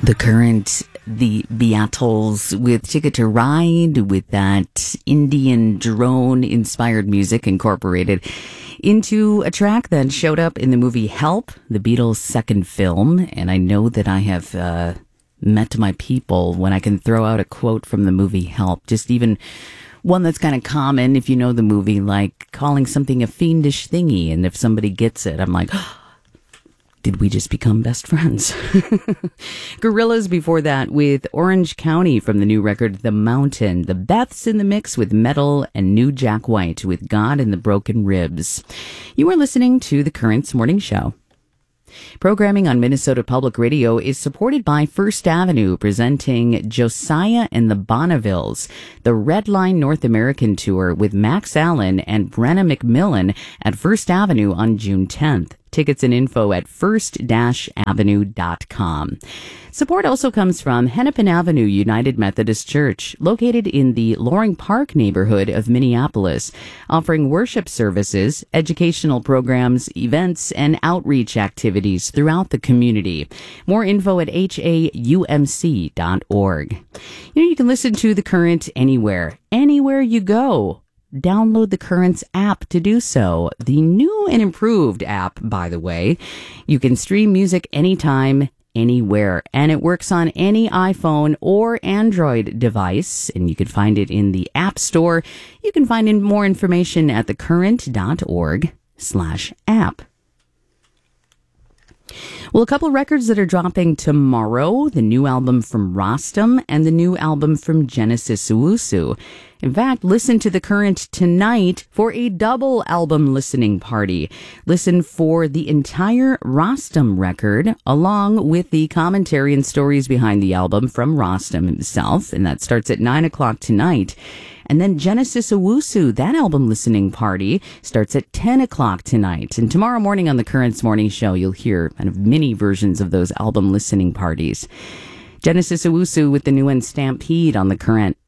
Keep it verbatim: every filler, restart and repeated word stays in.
The Current, the Beatles with Ticket to Ride, with that Indian drone-inspired music incorporated into a track that showed up in the movie Help, the Beatles' second film. And I know that I have uh, met my people when I can throw out a quote from the movie Help, just even one that's kind of common if you know the movie, like calling something a fiendish thingy. And if somebody gets it, I'm like, oh, did we just become best friends? Gorillaz before that with Orange County from the new record The Mountain. The Beths in the mix with Metal, and new Jack White with God and the Broken Ribs. You are listening to The Currents Morning Show. Programming on Minnesota Public Radio is supported by First Avenue, presenting Josiah and the Bonnevilles, the Red Line North American Tour with Max Allen and Brenna McMillan at First Avenue on June tenth. Tickets and info at first avenue dot com. Support also comes from Hennepin Avenue United Methodist Church, located in the Loring Park neighborhood of Minneapolis, offering worship services, educational programs, events, and outreach activities throughout the community. More info at H A U M C dot org. You know, you can listen to The Current anywhere, anywhere you go. Download the Currents app to do so. The new and improved app, by the way. You can stream music anytime, anywhere, and it works on any iPhone or Android device, and you can find it in the App Store. You can find in more information at thecurrent.org slash app. Well, a couple of records that are dropping tomorrow, the new album from Rostam and the new album from Genesis Owusu. In fact, listen to The Current tonight for a double album listening party. Listen for the entire Rostam record, along with the commentary and stories behind the album from Rostam himself, and that starts at nine o'clock tonight. And then Genesis Owusu, that album listening party, starts at ten o'clock tonight. And tomorrow morning on The Currents Morning Show, you'll hear kind of mini versions of those album listening parties. Genesis Owusu with the new one Stampede on The Current.